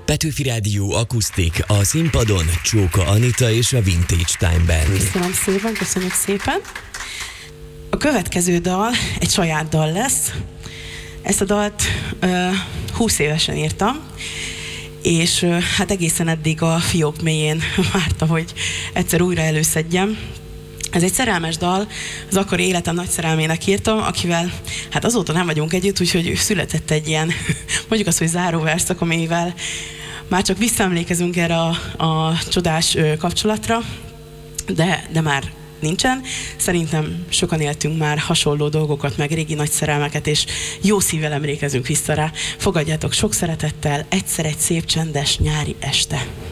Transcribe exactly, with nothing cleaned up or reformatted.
Petőfi Rádió akusztik, a színpadon Csóka Anita és a Vintage Time Band. Köszönöm szépen, köszönjük szépen. A következő dal egy saját dal lesz. Ezt a dalt uh, húsz évesen írtam, és uh, hát egészen eddig a fiók mélyén vártam, hogy egyszer újra előszedjem. Ez egy szerelmes dal, az akkori életem nagy szerelmének írtam, akivel hát azóta nem vagyunk együtt, úgyhogy született egy ilyen, mondjuk azt, hogy záróverszak, amivel már csak visszaemlékezünk erre a, a csodás ö, kapcsolatra, de, de már nincsen. Szerintem sokan éltünk már hasonló dolgokat, meg régi nagy szerelmeket, és jó szívvel emlékezünk vissza rá. Fogadjátok sok szeretettel, egyszer egy szép csendes nyári este.